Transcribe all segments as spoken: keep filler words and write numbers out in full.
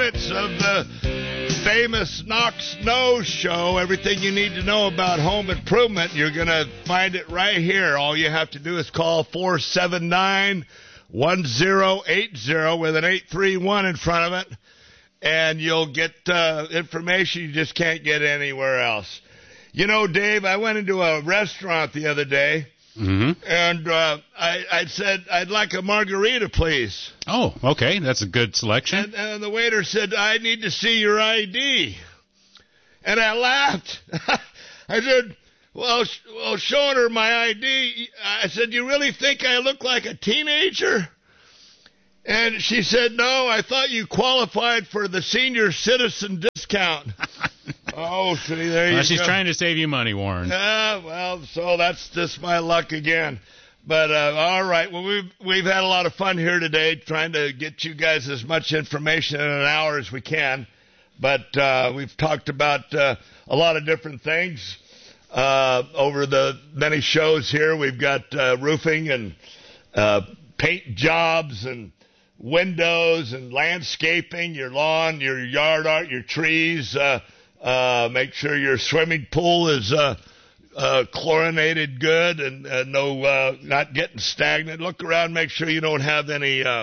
minutes of the famous Knock Snow Show. Everything you need to know about home improvement, you're going to find it right here. All you have to do is call four seven nine, one zero eight zero with an eight three one in front of it, and you'll get uh, information you just can't get anywhere else. You know, Dave, I went into a restaurant the other day, mm-hmm. and uh, I, I said, I'd like a margarita, please. Oh, okay. That's a good selection. And, and the waiter said, I need to see your I D. And I laughed. I said, well, sh- well, showing her my I D, I said, you really think I look like a teenager? And she said, no, I thought you qualified for the senior citizen discount. Oh, see, there you well, go. She's trying to save you money, Warren. Yeah, well, so that's just my luck again. But, uh, all right, well, we've, we've had a lot of fun here today trying to get you guys as much information in an hour as we can. But uh, we've talked about uh, a lot of different things uh, over the many shows here. We've got uh, roofing and uh, paint jobs and windows and landscaping, your lawn, your yard art, your trees. Uh, uh, make sure your swimming pool is uh, uh, chlorinated good and uh, no, uh, not getting stagnant. Look around, make sure you don't have any uh,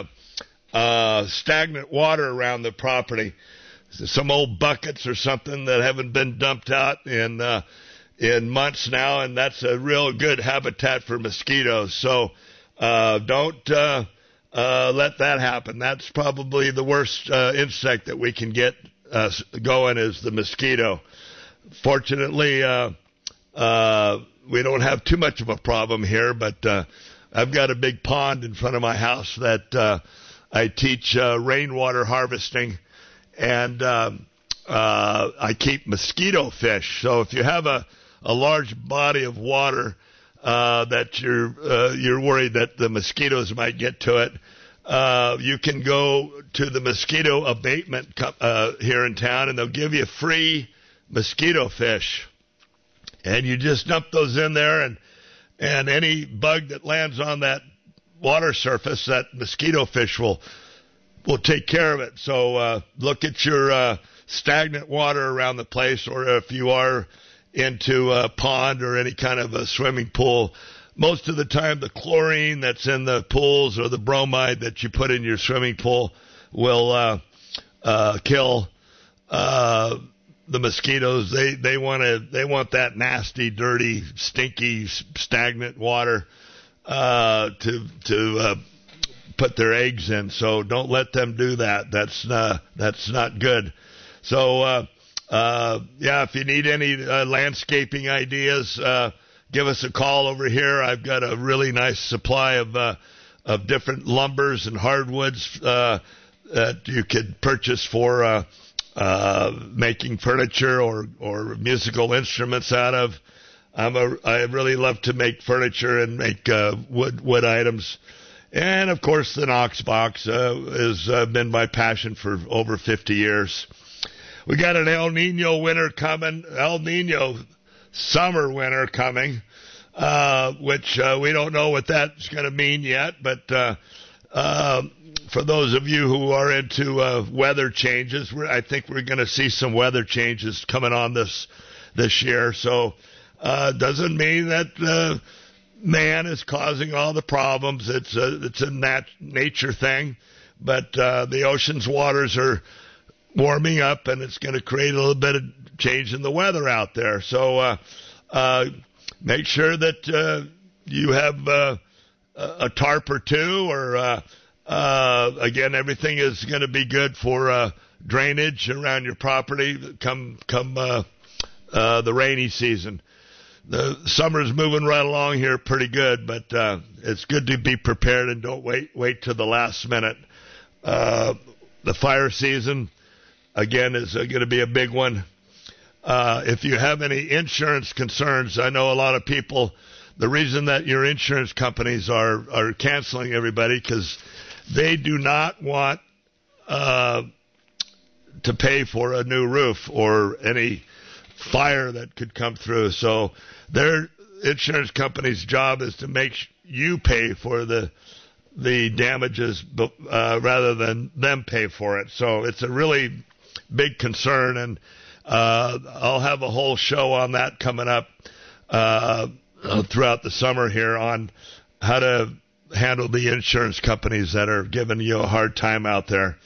uh, stagnant water around the property. Some old buckets or something that haven't been dumped out in uh, in months now, and that's a real good habitat for mosquitoes. So uh, don't uh, uh, let that happen. That's probably the worst uh, insect that we can get uh, going is the mosquito. Fortunately, uh, uh, we don't have too much of a problem here, but uh, I've got a big pond in front of my house that uh, I teach uh, rainwater harvesting. And uh, uh, I keep mosquito fish. So if you have a, a large body of water uh, that you're uh, you're worried that the mosquitoes might get to it, uh, you can go to the mosquito abatement co- uh, here in town, and they'll give you free mosquito fish. And you just dump those in there, and and any bug that lands on that water surface, that mosquito fish will. We'll take care of it. So uh, look at your uh, stagnant water around the place, or if you are into a pond or any kind of a swimming pool, most of the time the chlorine that's in the pools or the bromide that you put in your swimming pool will uh, uh, kill uh, the mosquitoes. They they want to they want that nasty, dirty, stinky, stagnant water uh, to to uh, put their eggs in, so don't let them do that. That's not, that's not good. So, uh, uh, yeah, if you need any uh, landscaping ideas, uh, give us a call over here. I've got a really nice supply of uh, of different lumbers and hardwoods uh, that you could purchase for uh, uh, making furniture or, or musical instruments out of. I'm a, I really love to make furniture and make uh, wood wood items. And, of course, the Knox box uh, has uh, been my passion for over fifty years. We got an El Nino winter coming, El Nino summer winter coming, uh, which uh, we don't know what that's going to mean yet. But uh, uh, for those of you who are into uh, weather changes, we're, I think we're going to see some weather changes coming on this this year. So uh doesn't mean that uh, man is causing all the problems. It's a, it's a nat- nature thing. But uh, the ocean's waters are warming up, and it's going to create a little bit of change in the weather out there. So uh, uh, make sure that uh, you have uh, a tarp or two, or, uh, uh, again, everything is going to be good for uh, drainage around your property come, come uh, uh, the rainy season. The summer's moving right along here pretty good, but uh, it's good to be prepared and don't wait wait till the last minute. Uh, the fire season, again, is uh, going to be a big one. Uh, if you have any insurance concerns, I know a lot of people, the reason that your insurance companies are, are canceling everybody because they do not want uh, to pay for a new roof or any fire that could come through. So their insurance company's job is to make you pay for the the damages uh, rather than them pay for it. So it's a really big concern, and uh, I'll have a whole show on that coming up uh, throughout the summer here on how to handle the insurance companies that are giving you a hard time out there.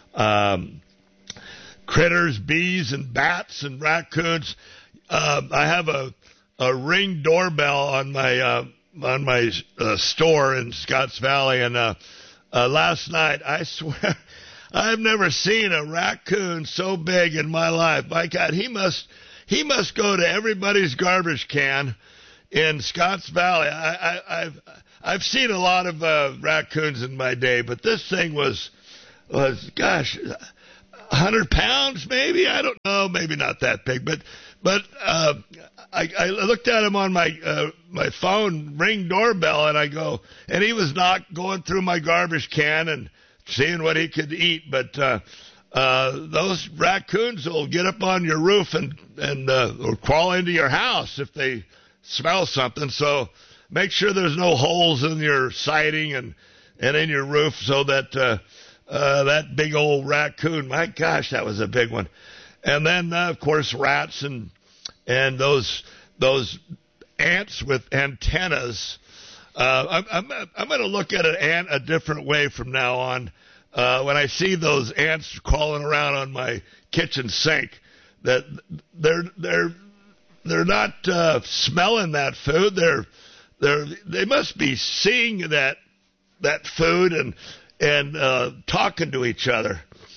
Um, critters, bees, and bats and raccoons. Uh, I have a, a Ring doorbell on my uh, on my uh, store in Scotts Valley, and uh, uh, last night, I swear, I've never seen a raccoon so big in my life. My God, he must he must go to everybody's garbage can in Scotts Valley. I, I, I've I've seen a lot of uh, raccoons in my day, but this thing was was gosh, one hundred pounds maybe. I don't know, maybe not that big, but but uh, I, I looked at him on my uh, my phone Ring doorbell, and I go, and he was not going through my garbage can and seeing what he could eat, but uh, uh, those raccoons will get up on your roof and and uh, or crawl into your house if they smell something. So make sure there's no holes in your siding and, and in your roof so that uh, uh, that big old raccoon, my gosh, that was a big one. And then, uh, of course, rats and and those those ants with antennas. Uh, I'm, I'm, I'm going to look at an ant a different way from now on. Uh, when I see those ants crawling around on my kitchen sink, that they're they're they're not uh, smelling that food. They're they're they must be seeing that that food and and uh, talking to each other.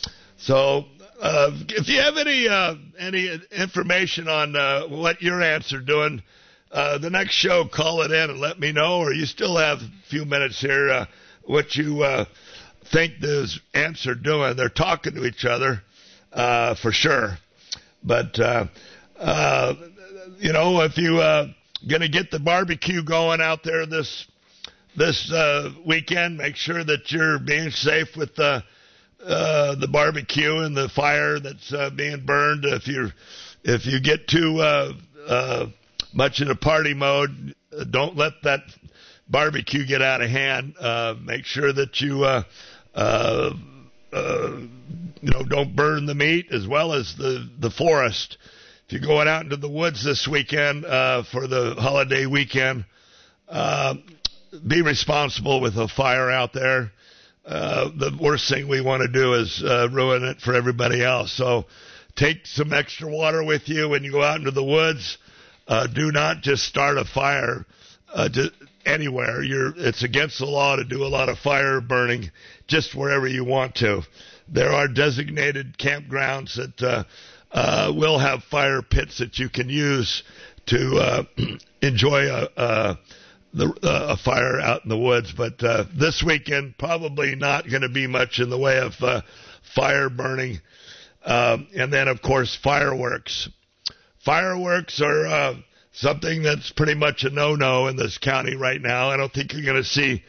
So uh, if you have any uh, any information on uh, what your ants are doing, uh, the next show, call it in and let me know. Or you still have a few minutes here. Uh, what you uh, think those ants are doing? They're talking to each other uh, for sure. But uh, uh, you know, if you uh, going to get the barbecue going out there this this uh, weekend, make sure that you're being safe with the uh, the barbecue and the fire that's uh, being burned. If you if you get too uh, uh, much in a party mode, don't let that barbecue get out of hand. Uh, make sure that you uh, uh, uh, you know don't burn the meat as well as the the forest. If you're going out into the woods this weekend uh, for the holiday weekend, uh, be responsible with a fire out there. Uh, the worst thing we want to do is uh, ruin it for everybody else. So take some extra water with you when you go out into the woods. Uh, do not just start a fire uh, to anywhere. You're, it's against the law to do a lot of fire burning just wherever you want to. There are designated campgrounds that uh, uh, will have fire pits that you can use to uh, enjoy a, a, the, a fire out in the woods. But uh, this weekend, probably not going to be much in the way of uh, fire burning. Um, and then, of course, fireworks. Fireworks are uh, something that's pretty much a no-no in this county right now. I don't think you're going to see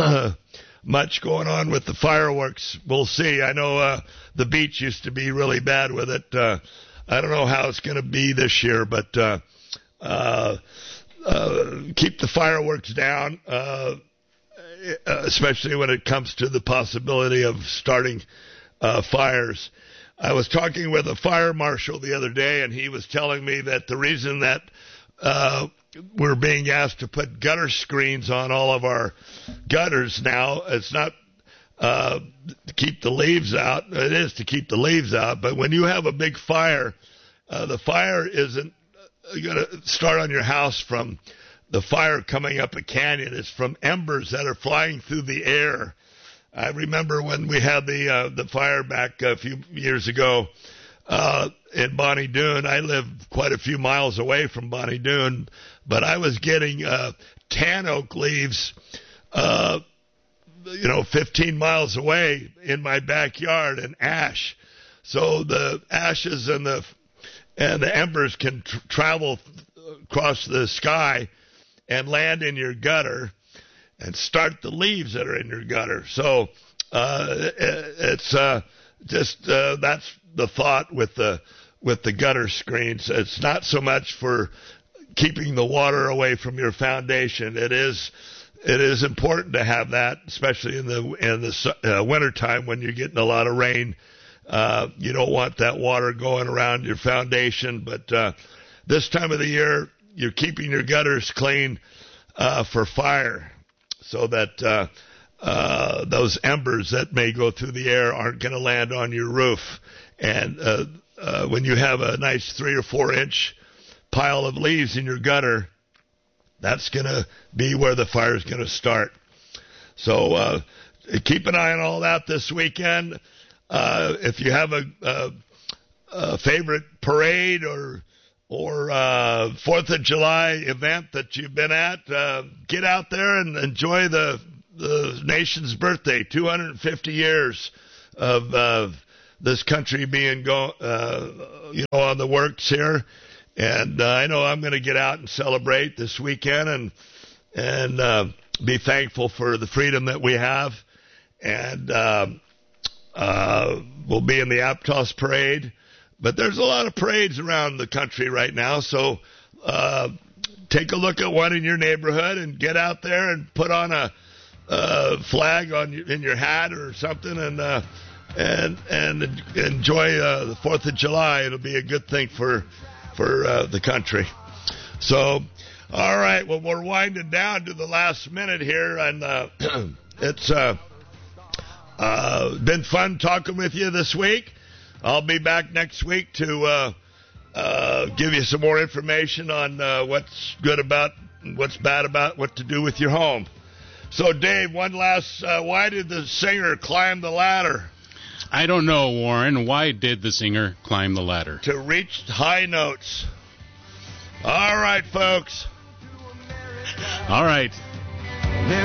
much going on with the fireworks. We'll see. I know uh, the beach used to be really bad with it. Uh, I don't know how it's going to be this year, but uh, uh, uh, keep the fireworks down, uh, especially when it comes to the possibility of starting uh, fires. I was talking with a fire marshal the other day, and he was telling me that the reason that uh, we're being asked to put gutter screens on all of our gutters now, it's not uh, to keep the leaves out. It is to keep the leaves out, but when you have a big fire, uh, the fire isn't going to start on your house from the fire coming up a canyon. It's from embers that are flying through the air. I remember when we had the uh, the fire back a few years ago uh, in Bonnie Doon. I live quite a few miles away from Bonnie Doon, but I was getting uh, tan oak leaves, uh, you know, fifteen miles away in my backyard, and ash. So the ashes and the and the embers can tr- travel across the sky and land in your gutter and start the leaves that are in your gutter. So uh, it's uh, just uh, that's the thought with the with the gutter screens. It's not so much for keeping the water away from your foundation. It is it is important to have that, especially in the in the uh, wintertime when you're getting a lot of rain. Uh, you don't want that water going around your foundation. But uh, this time of the year, you're keeping your gutters clean uh, for fire, so that uh, uh, those embers that may go through the air aren't going to land on your roof. And uh, uh, when you have a nice three or four inch pile of leaves in your gutter, that's going to be where the fire is going to start. So uh, keep an eye on all that this weekend. Uh, if you have a, a, a favorite parade or or uh, Fourth of July event that you've been at, uh, get out there and enjoy the the nation's birthday. two hundred fifty years of uh, this country being go uh, you know on the works here. And uh, I know I'm going to get out and celebrate this weekend and and uh, be thankful for the freedom that we have. And uh, uh, we'll be in the Aptos parade. But there's a lot of parades around the country right now. So uh, take a look at one in your neighborhood and get out there and put on a, a flag on your, in your hat or something and uh, and and enjoy uh, the Fourth of July. It'll be a good thing for. for uh, the country. So, all right, well, we're winding down to the last minute here, and uh, it's uh, uh, been fun talking with you this week. I'll be back next week to uh, uh, give you some more information on uh, what's good about, what's bad about, what to do with your home. So, Dave, one last, uh, why did the singer climb the ladder? I don't know, Warren. Why did the singer climb the ladder? To reach high notes. All right, folks. All right.